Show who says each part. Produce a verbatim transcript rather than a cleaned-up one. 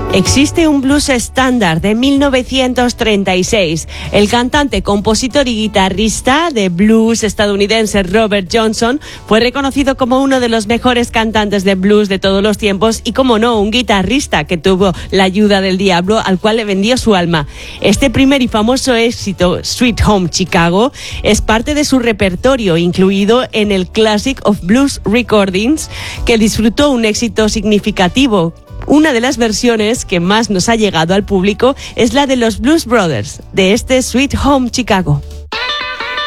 Speaker 1: Existe un blues estándar de mil novecientos treinta y seis. El cantante, compositor y guitarrista de blues estadounidense Robert Johnson fue reconocido como uno de los mejores cantantes de blues de todos los tiempos y, como no, un guitarrista que tuvo la ayuda del diablo al cual le vendió su alma. Este primer y famoso éxito, Sweet Home Chicago, es parte de su repertorio, incluido en el Classic of Blues Recordings, que disfrutó un éxito significativo. Una de las versiones que más nos ha llegado al público es la de los Blues Brothers, de este Sweet Home Chicago.